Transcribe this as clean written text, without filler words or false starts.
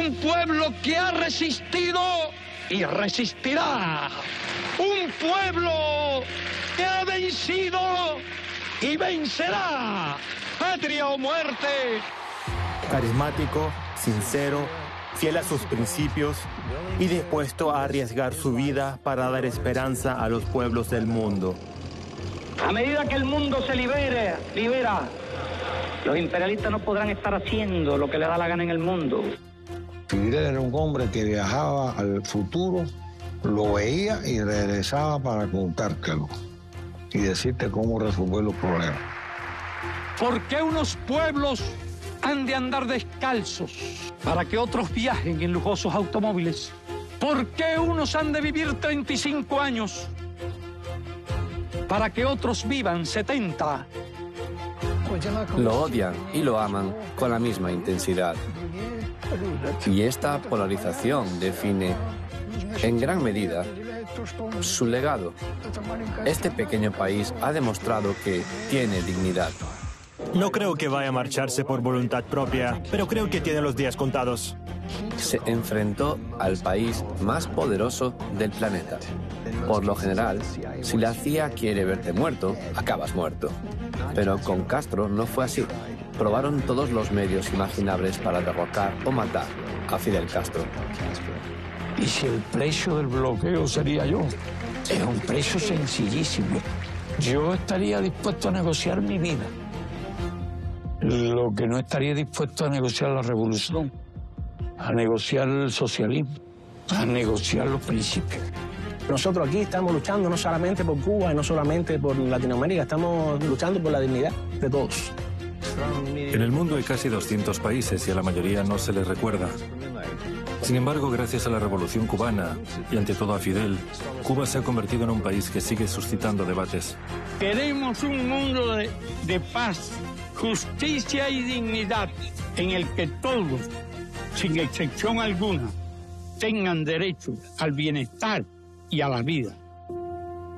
Un pueblo que ha resistido y resistirá. Un pueblo que ha vencido y vencerá. Patria o muerte. Carismático, sincero, fiel a sus principios y dispuesto a arriesgar su vida para dar esperanza a los pueblos del mundo. A medida que el mundo se libera, los imperialistas no podrán estar haciendo lo que le da la gana en el mundo. Fidel era un hombre que viajaba al futuro, lo veía y regresaba para contártelo y decirte cómo resolver los problemas. ¿Por qué unos pueblos han de andar descalzos para que otros viajen en lujosos automóviles? ¿Por qué unos han de vivir 35 años para que otros vivan 70? Lo odian y lo aman con la misma intensidad. Y esta polarización define, en gran medida, su legado. Este pequeño país ha demostrado que tiene dignidad. No creo que vaya a marcharse por voluntad propia, pero creo que tiene los días contados. Se enfrentó al país más poderoso del planeta. Por lo general, si la CIA quiere verte muerto, acabas muerto. Pero con Castro no fue así. Probaron todos los medios imaginables para derrocar o matar a Fidel Castro. ¿Y si el precio del bloqueo sería yo? Es un precio sencillísimo. Yo estaría dispuesto a negociar mi vida. Lo que no estaría dispuesto a negociar la revolución, a negociar el socialismo, a negociar los principios. Nosotros aquí estamos luchando no solamente por Cuba y no solamente por Latinoamérica, estamos luchando por la dignidad de todos. En el mundo hay casi 200 países y a la mayoría no se les recuerda. Sin embargo, gracias a la Revolución Cubana y ante todo a Fidel, Cuba se ha convertido en un país que sigue suscitando debates. Queremos un mundo de paz, justicia y dignidad, en el que todos, sin excepción alguna, tengan derecho al bienestar y a la vida.